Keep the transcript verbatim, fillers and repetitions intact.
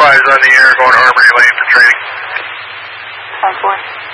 five is on the air going to Armory Lane for training. five four.